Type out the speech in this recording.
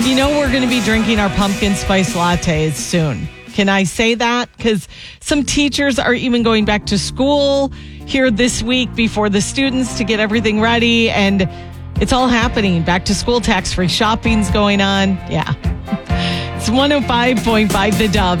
You know we're going to be drinking our pumpkin spice lattes soon. Can I say that? Because some teachers are even going back to school here this week before the students to get everything ready. And it's all happening. Back to school, tax-free shopping's going on. Yeah. It's 105.5 The Dove.